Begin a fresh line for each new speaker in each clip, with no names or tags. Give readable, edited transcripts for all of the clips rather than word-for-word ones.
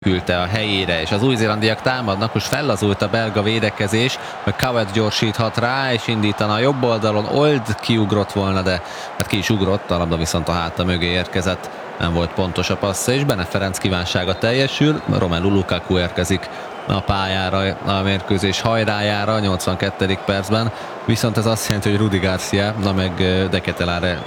küldte a helyére, és az új-zélandiak támadnak, most fellazult a belga védekezés, meg Cowett gyorsíthat rá, és indítana a jobb oldalon, Old kiugrott volna, de hát ki is ugrott, a labda viszont a háta mögé érkezett, nem volt pontos a passza, és Bene Ferenc kívánsága teljesül, Romelu Lukaku érkezik a pályára, a mérkőzés hajrájára, 82. percben, viszont ez azt jelenti, hogy Rudi Garcia, na meg De Ketelaere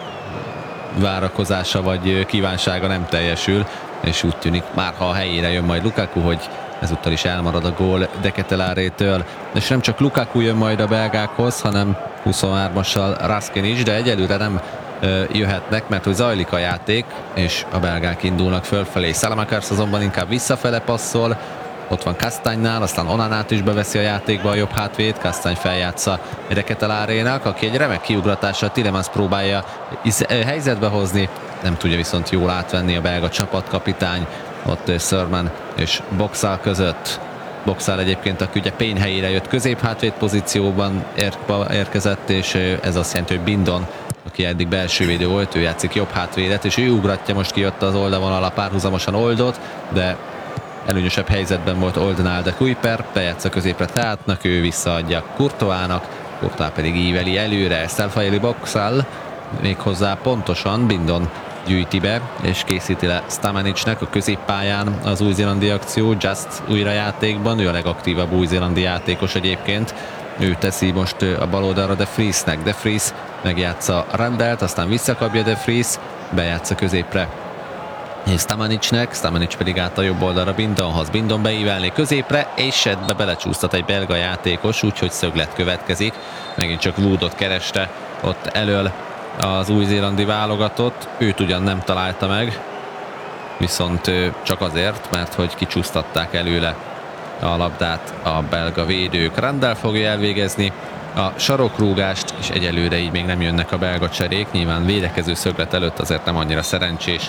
várakozása vagy kívánsága nem teljesül, és úgy tűnik, már ha a helyére jön majd Lukaku, hogy ezúttal is elmarad a gól De Ketelaerétől. És nem csak Lukaku jön majd a belgákhoz, hanem 23-assal Raskin is, de egyelőre nem jöhetnek, mert hogy zajlik a játék, és a belgák indulnak fölfelé. Salamakers azonban inkább visszafele passzol, ott van Kastánynál, aztán Onanát is beveszi a játékba a jobb hátvéd, Kastány feljátsza De Ketelaerének, aki egy remek kiugratással Tielemans próbálja helyzetbe hozni, nem tudja viszont jól átvenni a belga csapatkapitány, ott Sörman és Boxall között. Boxall egyébként, aki ugye Payne helyére jött, középhátvéd pozícióban érkezett, és ez azt jelenti, hogy Bindon, aki eddig belső védő volt, ő játszik jobb hátvédet, és ő ugratja most ki ott az oldalvonal a párhuzamosan Oldot, de előnyösebb helyzetben volt Oldnál, de Kuiper bejátsza középre Teátnak, ő visszaadja Courtoisnak, Courtois pedig íveli előre, ezt elfajeli Boxall, méghozzá pontosan Bindon gyűjti be, és készíti le Stamanicnek a középpályán az új-zélandi akció, Just újra játékban, ő a legaktívabb új-zélandi játékos egyébként, ő teszi most a bal oldalra De Vriesnek, De Vries megjátsza Randelt, aztán visszakapja De Vries, bejátsza középre Stamanicnek, Stamanic pedig át a jobb oldalra Bindonhoz, Bindon beívelné középre, és ebbe belecsúsztat egy belga játékos, úgyhogy szöglet következik, megint csak Woodot kereste ott elől az új-zélandi válogatott, őt ugyan nem találta meg, viszont csak azért, mert hogy kicsúsztatták előle a labdát a belga védők. Randall fogja elvégezni a sarokrúgást, és egyelőre így még nem jönnek a belga cserék, nyilván védekező szöglet előtt azért nem annyira szerencsés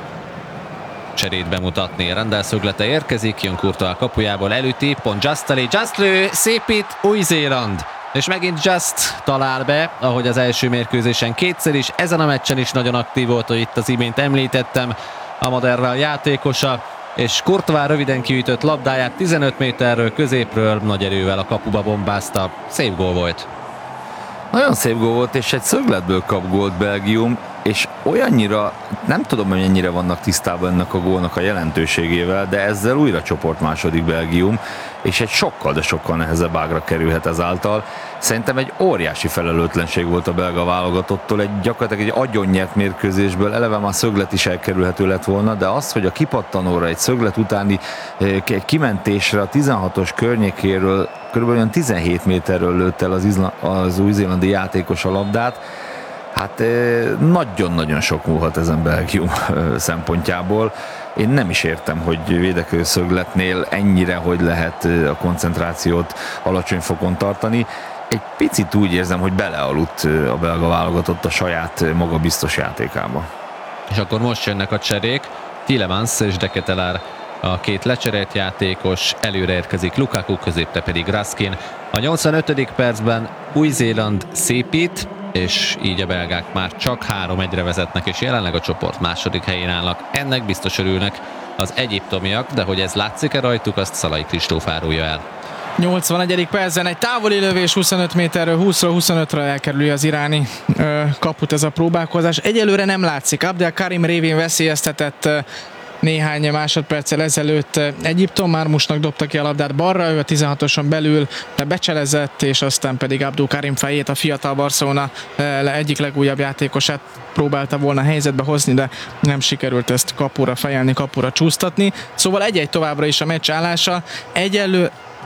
cserét bemutatni. Randall szöglete érkezik, jön Courtois a kapujából, elüti, pont Just elé, Just lő, szépít, Új-Zéland. És megint Just talál be, ahogy az első mérkőzésen kétszer is, ezen a meccsen is nagyon aktív volt, hogy itt az imént említettem, a Madeira játékosa, és Courtois röviden kiütött labdáját 15 méterről középről, nagy erővel a kapuba bombázta, szép gól volt.
Nagyon szép gól volt, és egy szögletből kap gólt Belgium, és olyannyira, nem tudom, hogy ennyire vannak tisztában ennek a gólnak a jelentőségével, de ezzel újra csoportmásodik Belgium, és egy sokkal, de sokkal nehezebb ágra kerülhet ezáltal. Szerintem egy óriási felelőtlenség volt a belga válogatottól, gyakorlatilag egy agyonnyert mérkőzésből, eleve már szöglet is elkerülhető lett volna, de az, hogy a kipattanóra egy szöglet utáni kimentésre a 16-os környékéről kb. Olyan 17 méterről lőtt el az új-zélandi játékos a labdát. Hát nagyon-nagyon sok múlhat ezen Belgium szempontjából. Én nem is értem, hogy védekező szögletnél ennyire hogy lehet a koncentrációt alacsony fokon tartani. Egy picit úgy érzem, hogy belealudt a belga válogatott a saját magabiztos játékába.
És akkor most jönnek a cserék, Tielemans és De Ketelaere a két lecserélt játékos, előre érkezik Lukaku, középre pedig Raskin. A 85. percben Új-Zéland szépít, és így a belgák már csak 3-1-re vezetnek, és jelenleg a csoport második helyén állnak. Ennek biztos örülnek az egyiptomiak, de hogy ez látszik-e rajtuk, azt Szalai Kristóf árulja el.
81. percben egy távoli lövés 25 méterről 20-25-re elkerüli az iráni kaput ez a próbálkozás. Egyelőre nem látszik. Abdel Karim révén veszélyeztetett néhány másodperccel ezelőtt Egyiptom, Mármusnak dobta ki a labdát balra, ő a 16-oson belül becselezett, és aztán pedig Abdul Karim fejét, a fiatal Barcelona egyik legújabb játékosát próbálta volna helyzetbe hozni, de nem sikerült ezt kapura fejelni, kapura csúsztatni. Szóval 1-1 továbbra is a meccs állása. Egyelő,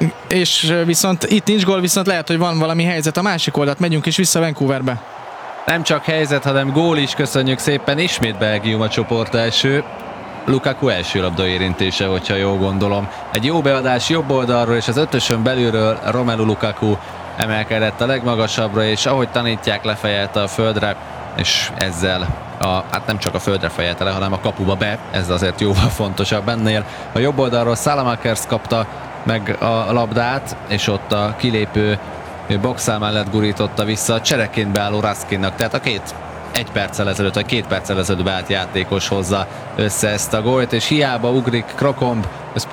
és viszont itt nincs gól, viszont lehet, hogy van valami helyzet a másik oldalt. Megyünk is vissza Vancouverbe.
Nem csak helyzet, hanem gól is, köszönjük szépen, ismét Belgium a csoport első. Lukaku első labda érintése, hogyha jól gondolom. Egy jó beadás jobb oldalról, és az ötösön belülről Romelu Lukaku emelkedett a legmagasabbra, és ahogy tanítják, lefejelte a földre, és ezzel hát nem csak a földre fejelte le, hanem a kapuba be, ez azért jóval fontosabb ennél. A jobb oldalról Salamakers kapta meg a labdát, és ott a kilépő Boxall mellett gurította vissza a csereként beálló Raskinnak, tehát a két 1 perccel ezelőtt, vagy 2 perccel ezelőtt beállt játékos hozza össze ezt a gólt, és hiába ugrik Krokomb,